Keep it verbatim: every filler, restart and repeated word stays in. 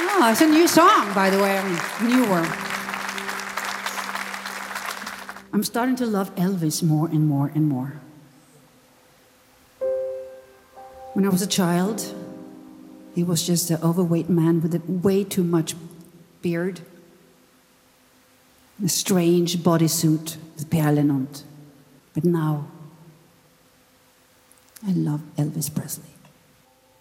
Oh, it's a new song, by the way. I mean, newer. I'm starting to love Elvis more and more and more. When I was a child, he was just an overweight man with a way too much beard, a strange bodysuit with pärlor. But now, I love Elvis Presley.